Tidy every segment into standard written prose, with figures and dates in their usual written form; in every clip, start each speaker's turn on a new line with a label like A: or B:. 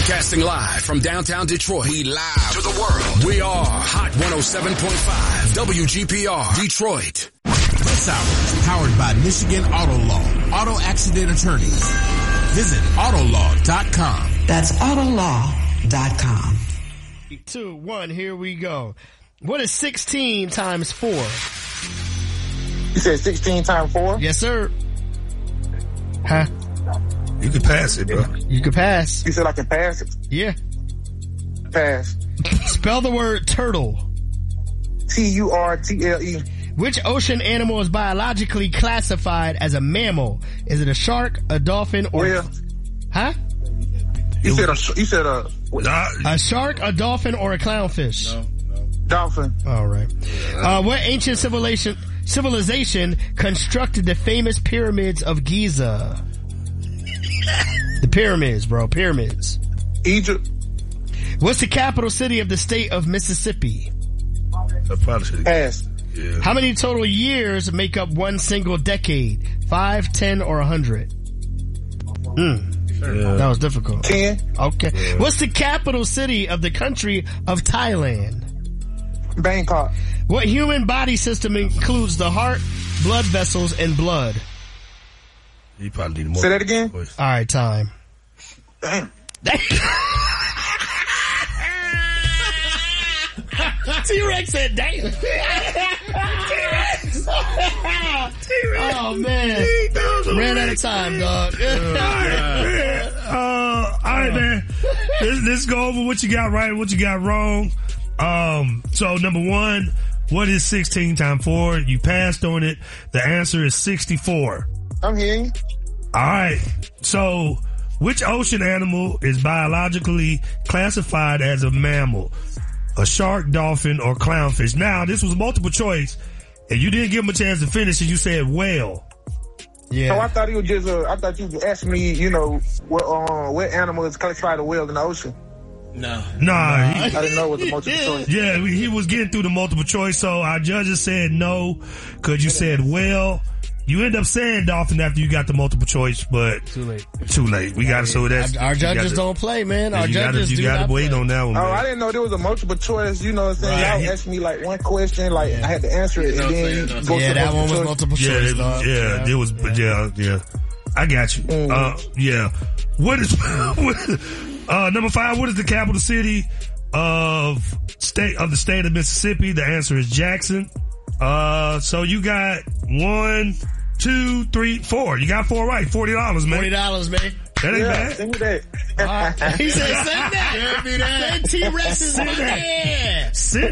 A: Broadcasting live from downtown Detroit. We live to the world. We are Hot 107.5 WGPR Detroit.
B: This hour is powered by Michigan Auto Law. Auto accident attorneys. Visit Autolaw.com.
C: That's Autolaw.com.
D: 2, 1, here we go. What is 16 times 4?
E: You said 16 times 4?
D: Yes, sir. Huh?
F: You can pass it, bro.
D: You can pass.
E: You said I can pass it?
D: Yeah.
E: Pass.
D: Spell the word turtle.
E: Turtle.
D: Which ocean animal is biologically classified as a mammal? Is it a shark, a dolphin, or...
E: Well,
D: huh?
E: You said
D: a shark, a dolphin, or a clownfish?
E: No. Dolphin.
D: All right. What ancient civilization constructed the famous pyramids of Giza? The pyramids, bro. Pyramids.
E: Egypt.
D: What's the capital city of the state of Mississippi?
E: Pass.
F: Yeah.
D: How many total years make up one single decade? 5, 10, or 100? That was difficult.
E: 10.
D: Okay. Yeah. What's the capital city of the country of Thailand?
E: Bangkok.
D: What human body system includes the heart, blood vessels, and blood?
F: You probably need more.
E: Say that again?
D: All right, time.
E: Damn.
D: T-Rex said damn. T-Rex. Oh, man. Ran out of time, dog.
F: All right, man. Let's go over what you got right and what you got wrong. So number 1, what is 16 times 4? You passed on it. The answer is 64.
E: I'm hearing you.
F: All right. So which ocean animal is biologically classified as a mammal? A shark, dolphin, or clownfish? Now, this was multiple choice, and you didn't give him a chance to finish, and you said whale.
D: Yeah.
E: So I thought you were asking me, what animal is classified a whale in the ocean?
F: Nah.
E: I didn't know it was a multiple choice.
F: Yeah, he was getting through the multiple choice, so our judges said no, because you said whale. You end up saying dolphin after you got the multiple choice, but
D: too late.
F: We got to, so that's...
D: Our judges don't play, man. Our judges
F: you gotta wait on that one, man.
E: I didn't know there was a multiple choice, you know what I'm saying?
F: Right.
E: Y'all asked me like one question, I had to answer it, and then go to
D: that one was multiple choice, dog.
F: It was, yeah. I got you. Yeah. What is, number 5, what is the capital city of the state of Mississippi? The answer is Jackson. So you got 1, 2, 3, 4. You got 4 right. $40, man.
D: $40, man.
E: That ain't bad. Send me that.
D: He said, send that. Send that. T-Rex is in there.
F: Send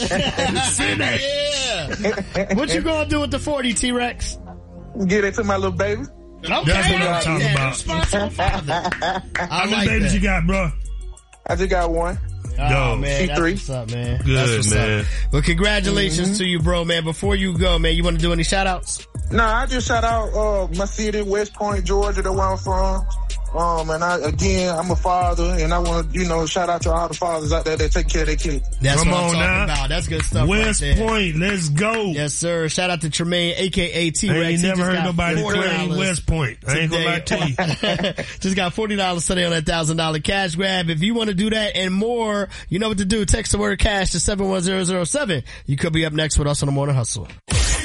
F: that.
D: Yeah. What you gonna do with the 40, T-Rex?
E: Get it to my little baby.
D: Okay.
F: That's what I'm talking about.
D: Responsible father.
F: How many babies you got, bro?
E: I just got 1.
D: Oh, man.
E: C3.
D: That's what's up, man.
F: Good,
D: that's what's
F: man.
D: Up. Well, congratulations to you, bro, man. Before you go, man, you want to do any shout outs?
E: I just shout out, my city, West Point, Georgia, the where I'm from. And I'm a father, and I want to, shout out to all the fathers out there that take care of their kids.
D: That's
F: Come
D: what I'm
F: on
D: talking
F: now.
D: about. That's good stuff.
F: West
D: right there.
F: Point, let's go.
D: Yes, sir. Shout out to Tremaine, aka T-Rex.
F: I ain't never heard nobody claim
D: $40
F: West Point. I ain't gonna lie to you.
D: Just got $40 today on that $1,000 cash grab. If you want to do that and more, you know what to do. Text the word cash to 71007. You could be up next with us on the Morning Hustle.